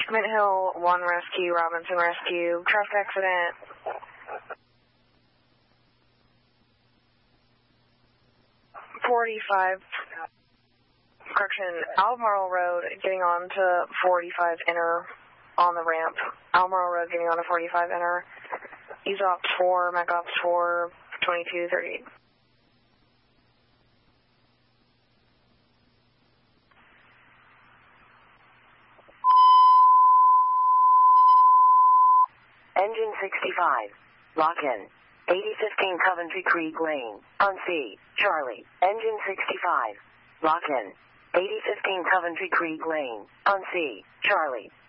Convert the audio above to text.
Mint Hill 1 Rescue, Robinson Rescue, traffic accident. Albemarle Road getting on to 45 inner on the ramp. Albemarle Road getting on to 45 inner. EZOPS 4, MacOps 4, 2238. Engine 65. Lock in. 8015 Coventry Creek Lane. On C. Charlie. Engine 65. Lock in. 8015 Coventry Creek Lane. On C. Charlie.